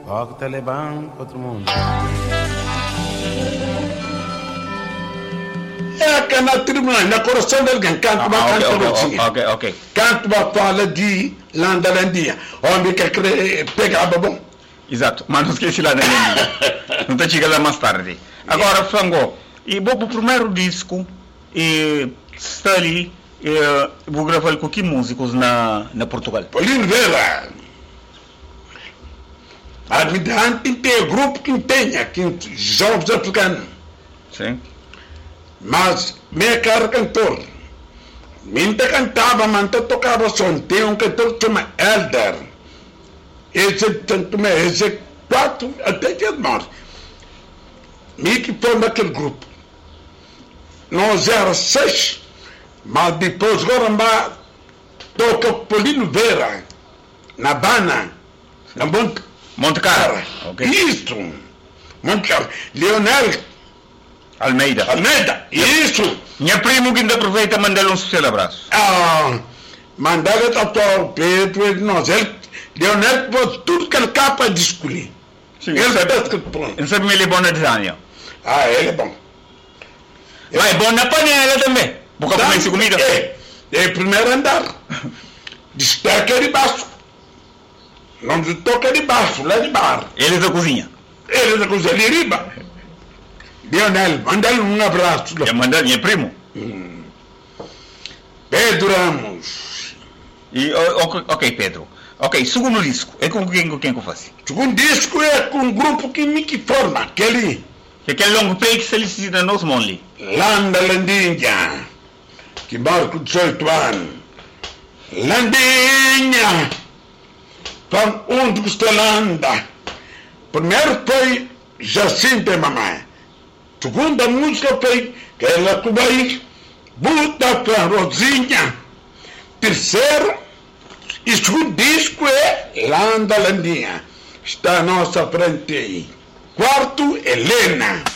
Rock Talibã, outro mundo. É que na tribuna, na coração de alguém, canto Ok. Canto ba fala de Landalandia, onde quer pegar bom. Exato, mas não esqueci lá da Landalandia. Não está chegando lá mais tarde. Agora, Frango, e bom, o primeiro disco está ali, vou gravar com que músicos na Portugal? Paulino Vera. Admitante tem grupo que tenha, que jovens africanos. Sim. Mas, meu caro cantor, minha cantava, mas tocava som. Tem um cantor que chama Elder. Esse 4, até que morre. Me que foi naquele grupo. Nós era 6, mas depois agora toca Paulino Vera, na Bana, na Monte Cara. Okay. Isso, Monte Cara. Leonel Almeida. Isso. Minha primo que ainda aproveita mandar um super abraço. Mandar o Pedro, nós, Leonel, tudo que ele capa de escolher. Sim, ele sabe ele é bom na design. Ele é bom. Mas é bom na panela também. Porque comer comida. É primeiro andar. Destaca de baixo. Não se toca de baixo, lá de bar. Ele é da cozinha. Ali riba. Leonel, manda-lhe um abraço. É mandar minha primo. Pedro Ramos. Ok, Pedro. Ok, segundo disco, é com quem que eu faço? Segundo disco é com um grupo que me forma, aquele longo play que se licita nos Monli. Landinha, que marca 18 anos. Landinha, from onde você landa? Primeiro foi Jacinto e Mamãe. Segunda música foi que ela vai Buta para Rosinha. Terceiro e segundo disco é Landinha. Está à nossa frente aí. Quarto, Helena.